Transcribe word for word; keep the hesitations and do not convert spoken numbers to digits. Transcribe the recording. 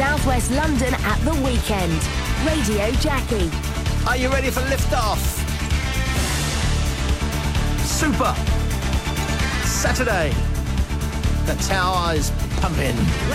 South West London at the weekend. Radio Jackie. Are you ready for liftoff? Super. Saturday. The tower is pumping.